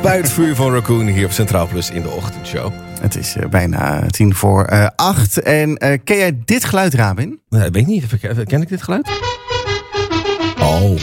bij het vuur van Raccoon hier op Centraal Plus in de ochtendshow. Het is bijna 7:50. En ken jij dit geluid, Rabin? Nee, weet ik niet. Ken ik dit geluid? Oh.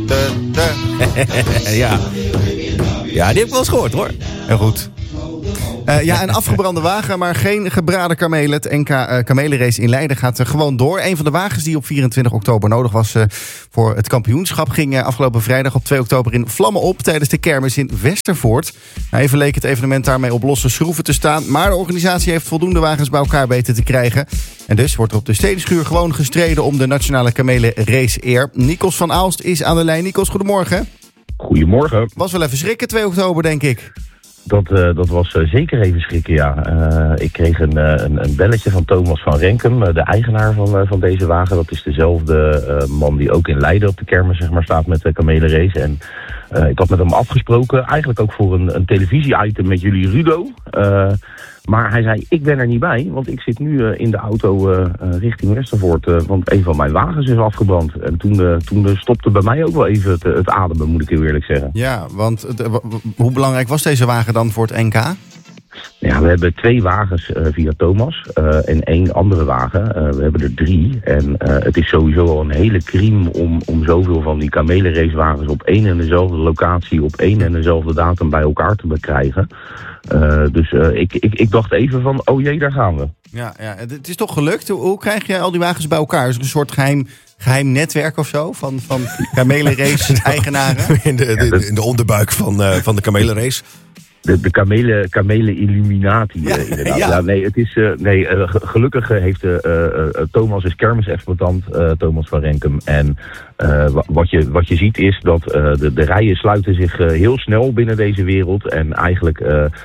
Ja. Ja, die heb ik wel eens gehoord, hoor. Heel goed. Een afgebrande wagen, maar geen gebraden kamelen. Het NK Kamelenrace in Leiden gaat gewoon door. Een van de wagens die op 24 oktober nodig was voor het kampioenschap... ging afgelopen vrijdag op 2 oktober in vlammen op... tijdens de kermis in Westervoort. Even leek het evenement daarmee op losse schroeven te staan... maar de organisatie heeft voldoende wagens bij elkaar weten te krijgen. En dus wordt er op de Steenschuur gewoon gestreden... om de Nationale Kamelenrace eer. Nikos van Aalst is aan de lijn. Nikos, goedemorgen. Goedemorgen. Was wel even schrikken, 2 oktober, denk ik. Dat was zeker even schrikken, ja. Ik kreeg een belletje van Thomas van Renkum, de eigenaar van deze wagen. Dat is dezelfde man die ook in Leiden op de kermis staat met de kamelenrace. En ik had met hem afgesproken, eigenlijk ook voor een televisie-item met jullie Rudo. Maar hij zei, ik ben er niet bij, want ik zit nu in de auto richting Westervoort. Want een van mijn wagens is afgebrand. En toen stopte bij mij ook wel even het ademen, moet ik heel eerlijk zeggen. Ja, want hoe belangrijk was deze wagen dan voor het NK? Ja, we hebben 2 wagens via Thomas en 1 andere wagen. We hebben er 3. En het is sowieso al een hele crime om zoveel van die kamelenracewagens op één en dezelfde locatie, op één en dezelfde datum bij elkaar te bekrijgen. Dus ik dacht even van, oh jee, daar gaan we. Ja, het is toch gelukt. Hoe krijg je al die wagens bij elkaar? Is er een soort geheim netwerk of zo van kamelenrace-eigenaren? In de onderbuik van de kamelenrace. De kamelen Illuminati, inderdaad. Ja, nee, het is, gelukkig heeft Thomas is kermisexploitant, Thomas van Renkum. En wat je ziet is dat de rijen sluiten zich heel snel binnen deze wereld. En eigenlijk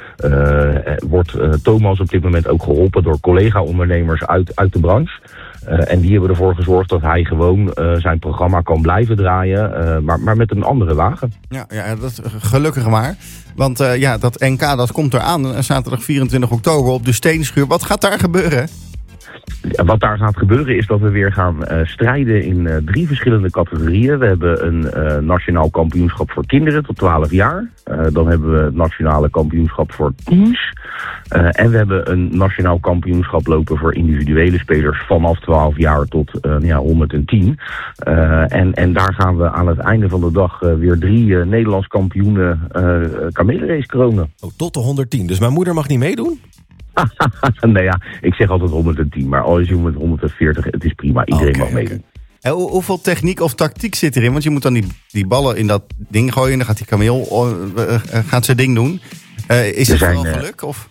wordt Thomas op dit moment ook geholpen door collega-ondernemers uit de branche. En die hebben ervoor gezorgd dat hij gewoon zijn programma kan blijven draaien, maar met een andere wagen. Ja, dat gelukkig maar. Want dat NK dat komt eraan, zaterdag 24 oktober op de Steenschuur. Wat gaat daar gebeuren? Wat daar gaat gebeuren is dat we weer gaan strijden in 3 verschillende categorieën. We hebben een nationaal kampioenschap voor kinderen tot 12 jaar. Dan hebben we het nationale kampioenschap voor teams. En we hebben een nationaal kampioenschap lopen voor individuele spelers vanaf 12 jaar tot 110. En daar gaan we aan het einde van de dag weer 3 Nederlands kampioenen kamelenrace kronen. Oh, tot de 110. Dus mijn moeder mag niet meedoen? Nee, ja, ik zeg altijd 110, maar al is je met 140, het is prima. Iedereen mag meedoen. En hoeveel techniek of tactiek zit erin? Want je moet dan die ballen in dat ding gooien en dan gaat die kameel gaat zijn ding doen. Is het wel geluk? Of?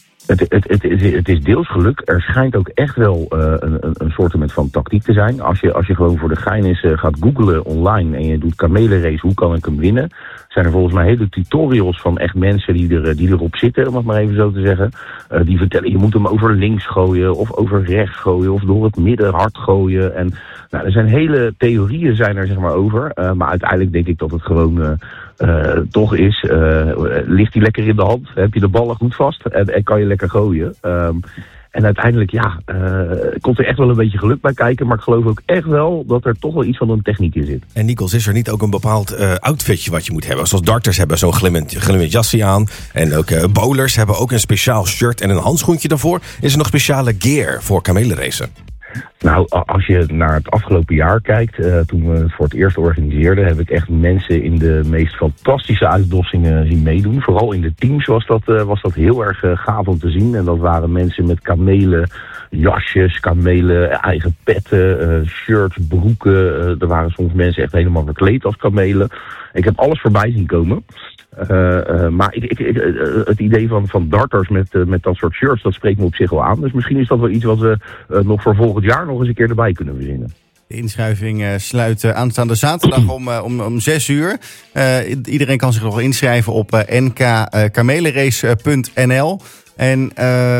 Het is deels geluk. Er schijnt ook echt wel een soortement van tactiek te zijn. Als je gewoon voor de gein is gaat googlen online en je doet kamelenrace, hoe kan ik hem winnen? Zijn er volgens mij hele tutorials van echt mensen die erop zitten, om het maar even zo te zeggen. Die vertellen, je moet hem over links gooien of over rechts gooien of door het midden hard gooien. En er zijn hele theorieën zijn er over. Maar uiteindelijk denk ik dat het gewoon toch is, ligt hij lekker in de hand, heb je de ballen goed vast en kan je lekker gooien. En uiteindelijk, komt er echt wel een beetje geluk bij kijken. Maar ik geloof ook echt wel dat er toch wel iets van een techniek in zit. En Nikos, is er niet ook een bepaald outfitje wat je moet hebben? Zoals darters hebben zo'n glimmend jasje aan. En ook bowlers hebben ook een speciaal shirt en een handschoentje daarvoor. Is er nog speciale gear voor kamelenracen? Nou, als je naar het afgelopen jaar kijkt, toen we het voor het eerst organiseerden, heb ik echt mensen in de meest fantastische uitdossingen zien meedoen. Vooral in de teams was dat heel erg gaaf om te zien. En dat waren mensen met kamelen, jasjes, kamelen, eigen petten, shirts, broeken. Er waren soms mensen echt helemaal verkleed als kamelen. Ik heb alles voorbij zien komen. Maar het idee van darters met dat soort shirts, dat spreekt me op zich wel aan. Dus misschien is dat wel iets wat we nog voor volgend jaar nog eens een keer erbij kunnen verzinnen. De inschrijving sluit aanstaande zaterdag om 6 uur. Iedereen kan zich nog inschrijven op nkkamelenrace.nl. En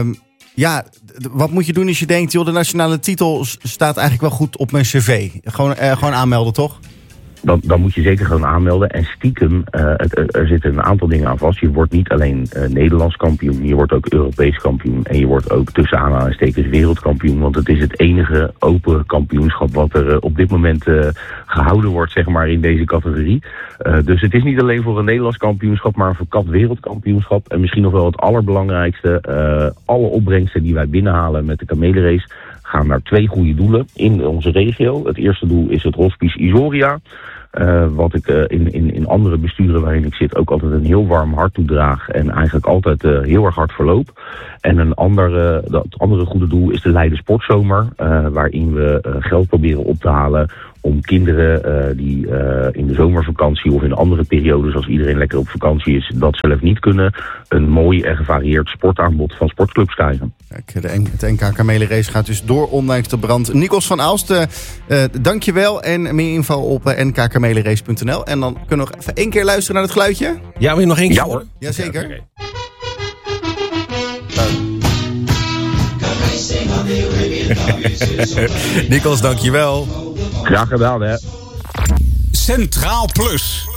wat moet je doen als je denkt, joh, de nationale titel staat eigenlijk wel goed op mijn cv? Gewoon aanmelden, toch? dan moet je zeker gewoon aanmelden. En stiekem, er zitten een aantal dingen aan vast. Je wordt niet alleen Nederlands kampioen, je wordt ook Europees kampioen. En je wordt ook tussen aanhalingstekens wereldkampioen. Want het is het enige open kampioenschap wat er op dit moment gehouden wordt, zeg maar, in deze categorie. Dus het is niet alleen voor een Nederlands kampioenschap, maar een verkapt wereldkampioenschap. En misschien nog wel het allerbelangrijkste, alle opbrengsten die wij binnenhalen met de kamelenrace gaan naar 2 goede doelen in onze regio. Het eerste doel is het Hospice Isoria. Wat ik in andere besturen waarin ik zit ook altijd een heel warm hart toedraag. En eigenlijk altijd heel erg hard verloop. En het andere goede doel is de Leiden Sportzomer. Waarin we geld proberen op te halen om kinderen die in de zomervakantie of in andere periodes, als iedereen lekker op vakantie is, dat zelf niet kunnen, een mooi en gevarieerd sportaanbod van sportclubs krijgen. Kijk, het NK Kamelenrace gaat dus door, ondanks de brand. Nikos van Aalst, dank je wel. En meer info op nkkamelenrace.nl. En dan kunnen we nog even 1 keer luisteren naar het geluidje. Ja, wil je nog 1 keer? Ja, hoor. Jazeker. Okay. Nikos, dank je wel. Graag gedaan, hè. Centraal Plus.